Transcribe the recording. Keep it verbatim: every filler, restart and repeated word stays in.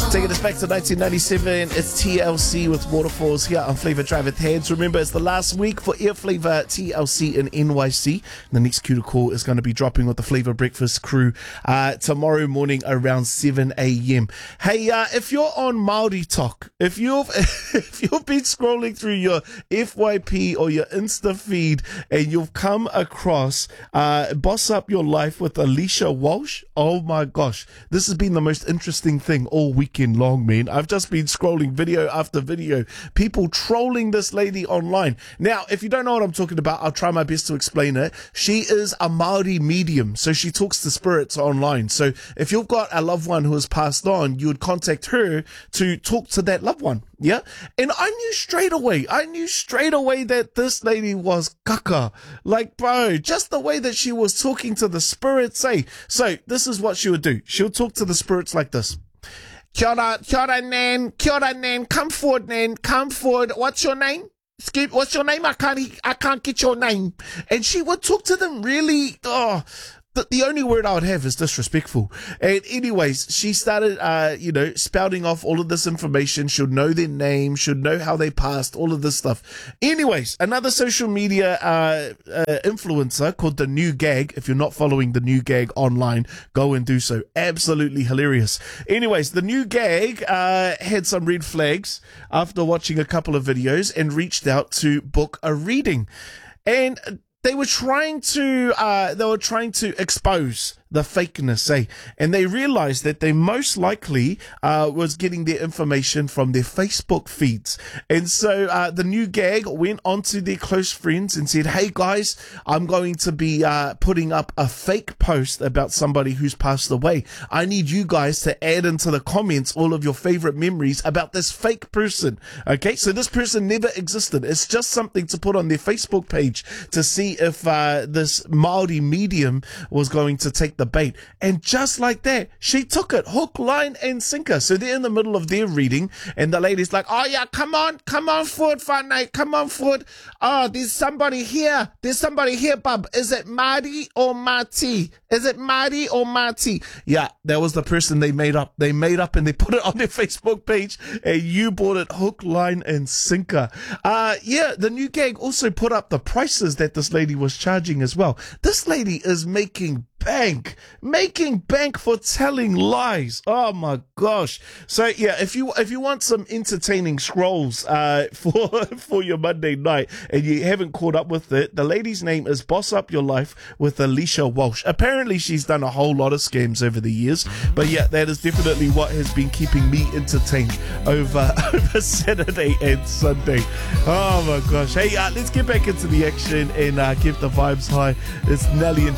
Taking us back to nineteen ninety-seven, it's T L C with Waterfalls here on Flava Drive with Heads. Remember, it's the last week for Air Flava T L C in N Y C. The next Q to Call is going to be dropping with the Flava Breakfast crew uh, tomorrow morning around seven a.m. Hey, uh, if you're on Māori Talk, if you've if you've been scrolling through your F Y P or your Insta feed and you've come across uh, Boss Up Your Life with Alicia Walsh, oh my gosh, this has been the most interesting thing all weekend long, man. I've just been scrolling video after video, people trolling this lady online. Now, if you don't know what I'm talking about, I'll try my best to explain it. She is a Māori medium, so she talks to spirits online. So if you've got a loved one who has passed on, you would contact her to talk to that loved one. Yeah. And I knew straight away, I knew straight away that this lady was kaka. Like, bro, just the way that she was talking to the spirits, eh? So this is what she would do. She'll talk to the spirits like this. Kia ora, kia ora, Nan. Kia ora, Nan. Come forward, Nan. Come forward. What's your name? Skip, what's your name? I can't, I can't get your name. And she would talk to them really, oh, the, the only word I would have is disrespectful. And anyways, she started, uh, you know, spouting off all of this information. She'll know their name, she'll know how they passed, all of this stuff. Anyways, another social media uh, uh, influencer called The New Gag. If you're not following The New Gag online, go and do so. Absolutely hilarious. Anyways, The New Gag uh, had some red flags after watching a couple of videos and reached out to book a reading. And they were trying to, uh, they were trying to expose the fakeness, eh? And they realized that they most likely uh, was getting their information from their Facebook feeds. And so uh, The New Gag went onto their close friends and said, hey guys, I'm going to be uh, putting up a fake post about somebody who's passed away. I need you guys to add into the comments all of your favorite memories about this fake person. Okay, so this person never existed. It's just something to put on their Facebook page to see if uh, this Māori medium was going to take the bait. And just like that, she took it hook, line and sinker. So they're in the middle of their reading and the lady's like, oh yeah, come on, come on forward, whānau, come on forward. Oh, there's somebody here. There's somebody here, bub. Is it Māori or Māti? Is it Māori or Māti? Yeah, that was the person they made up. They made up and they put it on their Facebook page and you bought it hook, line and sinker. Uh, yeah, The New Gag also put up the prices that this lady was charging as well. This lady is making bank, making bank for telling lies. Oh my gosh. So yeah, if you if you want some entertaining scrolls uh for for your Monday night and you haven't caught up with it, the lady's name is Boss Up Your Life with Alicia Walsh. Apparently she's done a whole lot of scams over the years, but yeah, that is definitely what has been keeping me entertained over over Saturday and Sunday. Oh my gosh. Hey, uh, let's get back into the action and uh, keep the vibes high. It's Nelly and